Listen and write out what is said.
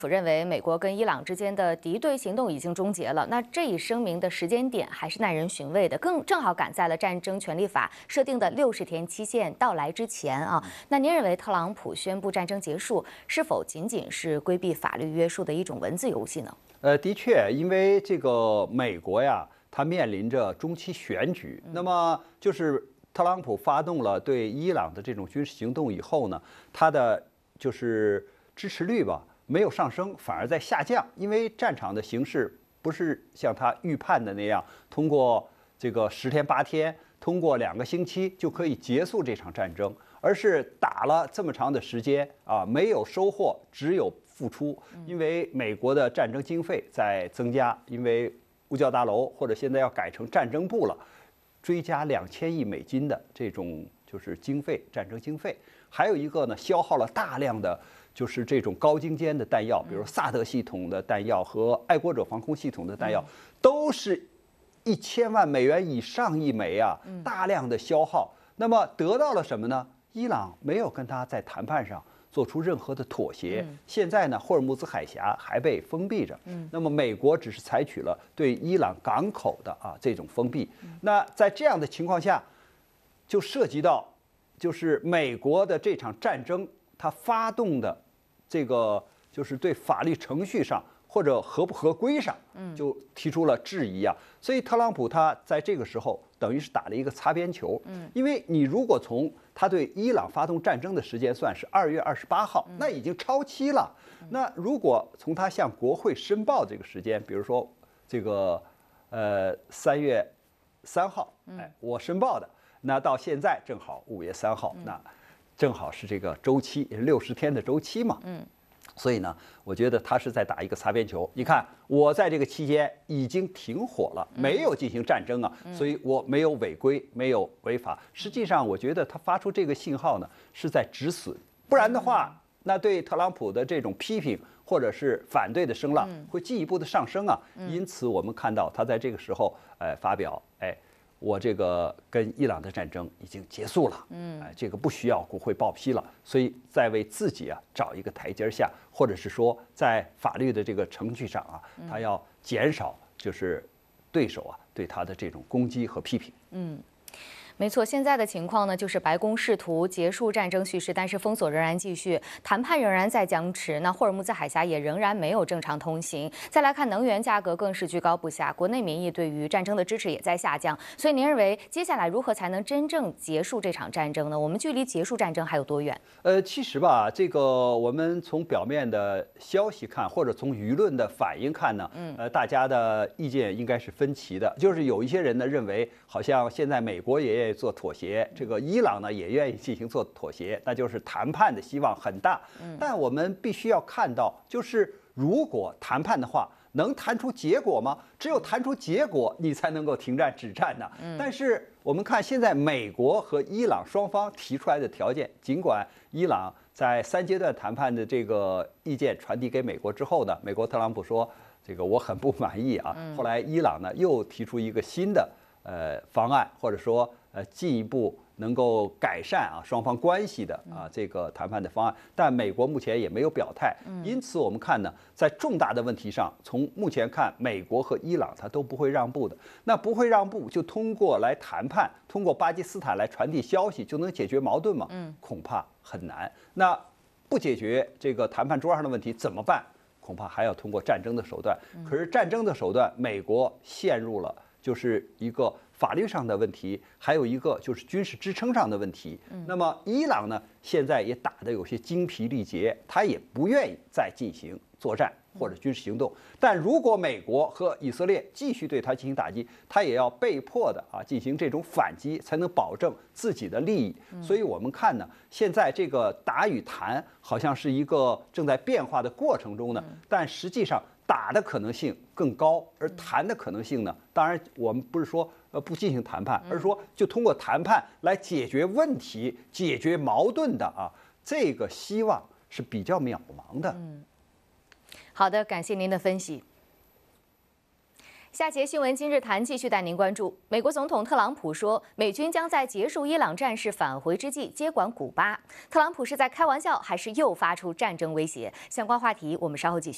认为美国跟伊朗之间的敌对行动已经终结了。那这一声明的时间点还是耐人寻味的，正好赶在了战争权利法设定的60天期限到来之前啊。那您认为特朗普宣布战争结束，是否仅仅是规避法律约束的一种文字游戏呢？ 的确，因为这个美国呀，它面临着中期选举，那么就是特朗普发动了对伊朗的这种军事行动以后呢，他的就是支持率吧。没有上升，反而在下降，因为战场的形势不是像他预判的那样，通过这个10天8天，通过2个星期就可以结束这场战争，而是打了这么长的时间啊，没有收获，只有付出。因为美国的战争经费在增加，因为五角大楼或者现在要改成战争部了，追加2000亿美金的这种就是经费，战争经费。还有一个呢，消耗了大量的。就是这种高精尖的弹药，比如萨德系统的弹药和爱国者防空系统的弹药，都是1000万美元以上一枚啊，大量的消耗。那么得到了什么呢？伊朗没有跟他在谈判上做出任何的妥协。现在呢，霍尔木兹海峡还被封闭着。那么美国只是采取了对伊朗港口的这种封闭。那在这样的情况下，就涉及到就是美国的这场战争。他发动的这个就是对法律程序上或者合不合规上，就提出了质疑啊。所以特朗普他在这个时候等于是打了一个擦边球，因为你如果从他对伊朗发动战争的时间算是2月28号，那已经超期了。那如果从他向国会申报这个时间，比如说这个3月3号，我申报的，那到现在正好5月3号，那。正好是这个周期，60天的周期嘛。所以呢，我觉得他是在打一个擦边球。你看，我在这个期间已经停火了，没有进行战争啊，所以我没有违规，没有违法。实际上，我觉得他发出这个信号呢，是在止损。不然的话，那对特朗普的这种批评或者是反对的声浪会进一步的上升啊。因此，我们看到他在这个时候，发表，我这个跟伊朗的战争已经结束了，这个不需要国会报批了，所以再为自己找一个台阶下，或者是说在法律的这个程序上他要减少就是对手对他的这种攻击和批评。 没错，现在的情况呢，就是白宫试图结束战争叙事，但是封锁仍然继续，谈判仍然在僵持。那霍尔木兹海峡也仍然没有正常通行。再来看能源价格更是居高不下，国内民意对于战争的支持也在下降。所以您认为接下来如何才能真正结束这场战争呢？我们距离结束战争还有多远？ 其实吧，这个我们从表面的消息看，或者从舆论的反应看呢，大家的意见应该是分歧的。就是有一些人呢认为，好像现在美国也愿意做妥协，这个伊朗呢也愿意进行做妥协，那就是谈判的希望很大。但我们必须要看到，就是如果谈判的话，能谈出结果吗？只有谈出结果，你才能够停战止战呢。但是我们看现在美国和伊朗双方提出来的条件，尽管伊朗在3阶段谈判的这个意见传递给美国之后呢，美国特朗普说这个我很不满意啊。后来伊朗呢又提出一个新的方案，或者说进一步能够改善双方关系的这个谈判的方案，但美国目前也没有表态。因此我们看呢，在重大的问题上，从目前看，美国和伊朗它都不会让步的。那不会让步，就通过来谈判，通过巴基斯坦来传递消息，就能解决矛盾吗？恐怕很难。那不解决这个谈判桌上的问题怎么办？恐怕还要通过战争的手段。可是战争的手段，美国陷入了就是一个法律上的问题，还有一个就是军事支撑上的问题。那么伊朗呢，现在也打得有些精疲力竭，他也不愿意再进行作战或者军事行动。但如果美国和以色列继续对他进行打击，他也要被迫的进行这种反击，才能保证自己的利益。所以我们看呢，现在这个打与谈好像是一个正在变化的过程中呢，但实际上打的可能性更高，而谈的可能性呢，当然我们不是说不进行谈判，而是说就通过谈判来解决问题、解决矛盾的这个希望是比较渺茫的。 好的，感谢您的分析。下节新闻今日谈继续带您关注，美国总统特朗普说，美军将在结束伊朗战事返回之际接管古巴。特朗普是在开玩笑，还是又发出战争威胁？相关话题我们稍后继续。